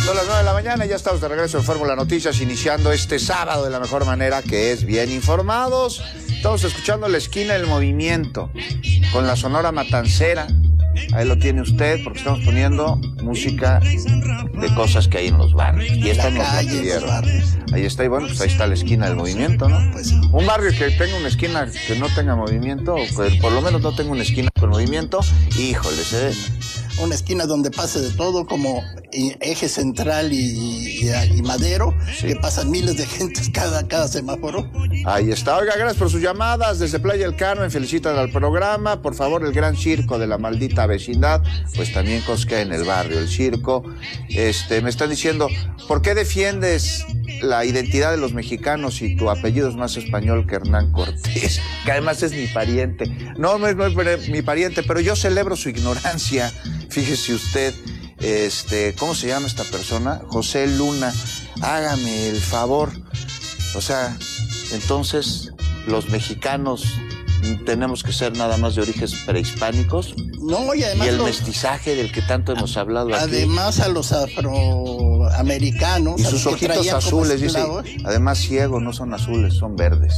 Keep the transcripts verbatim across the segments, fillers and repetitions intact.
Son las nueve de la mañana y ya estamos de regreso en Fórmula Noticias, iniciando este sábado de la mejor manera, que es bien informados. Estamos escuchando La Esquina del Movimiento con la Sonora Matancera. Ahí lo tiene usted, porque estamos poniendo música de cosas que hay en los barrios. Y esta nos la pidieron. Ahí está, y bueno, pues ahí está La Esquina del Movimiento, ¿no? Pues un barrio que tenga una esquina que no tenga movimiento, pues por lo menos no tenga una esquina con movimiento, híjole, se... Una esquina donde pase de todo, como eje central y, y, y Madero, sí, que pasan miles de gentes cada, cada semáforo. Ahí está. Oiga, gracias por sus llamadas desde Playa del Carmen, felicitan al programa. Por favor, el gran circo de la maldita vecindad, pues también cosquea en el barrio, el circo. Este, me están diciendo, ¿por qué defiendes la identidad de los mexicanos y tu apellido es más español que Hernán Cortés? Que además es mi pariente. No, no es, no es mi pariente, pero yo celebro su ignorancia. Fíjese usted, este, ¿cómo se llama esta persona? José Luna, hágame el favor. O sea, entonces, los mexicanos tenemos que ser nada más de orígenes prehispánicos. No, y además... Y el los, mestizaje del que tanto hemos hablado aquí. Además a los afroamericanos... Y sus ojitos azules, dice. Además ciegos, no son azules, son verdes.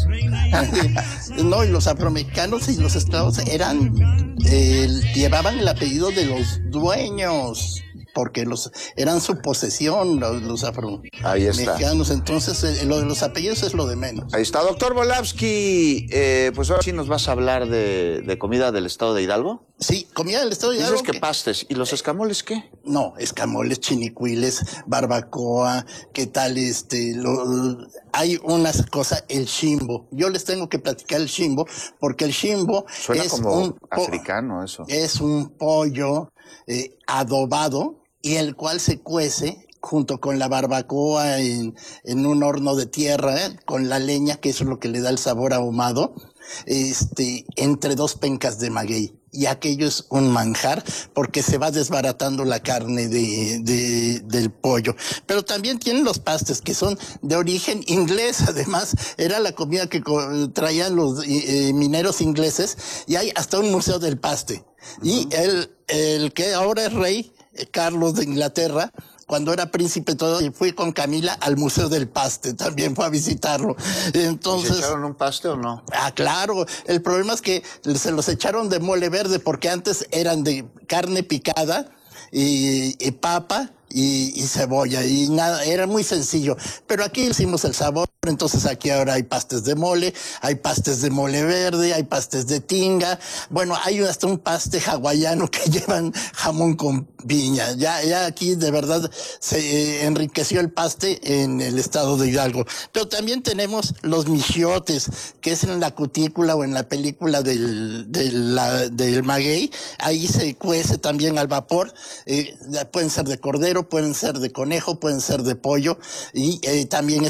No, y los afroamericanos y los esclavos eran... Eh, llevaban el apellido de los dueños, porque los eran su posesión, los, los afromexicanos. Entonces, eh, lo de los apellidos es lo de menos. Ahí está, doctor Volavsky. Eh, pues ahora sí nos vas a hablar de, de comida del estado de Hidalgo. Sí, comida del estado de Hidalgo. Dices que pastes. ¿Y los escamoles qué? No, escamoles, chinicuiles, barbacoa, ¿qué tal? Este, lo, hay unas cosas, el chimbo. Yo les tengo que platicar el chimbo, porque el chimbo suena es como un africano, eso. Es un pollo eh, adobado, y el cual se cuece junto con la barbacoa en, en un horno de tierra, ¿eh? Con la leña, que eso es lo que le da el sabor ahumado, este, entre dos pencas de maguey. Y aquello es un manjar, porque se va desbaratando la carne de, de, del pollo. Pero también tienen los pastes, que son de origen inglés. Además, era la comida que traían los eh, mineros ingleses, y hay hasta un museo del paste. Uh-huh. Y el, el que ahora es rey, Carlos de Inglaterra, cuando era príncipe todo, y fui con Camila al Museo del Paste, también fue a visitarlo. Entonces, ¿se echaron un paste o no? Ah, claro. El problema es que se los echaron de mole verde, porque antes eran de carne picada y, y papa y, y cebolla, y nada, era muy sencillo. Pero aquí hicimos el sabor. Entonces aquí ahora hay pastes de mole, hay pastes de mole verde, hay pastes de tinga. Bueno, hay hasta un paste hawaiano que llevan jamón con piña. Ya, ya aquí de verdad se eh, enriqueció el paste en el estado de Hidalgo. Pero también tenemos los michiotes, que es en la cutícula o en la película del, del, la, del maguey. Ahí se cuece también al vapor. Eh, pueden ser de cordero, pueden ser de conejo, pueden ser de pollo, y eh, también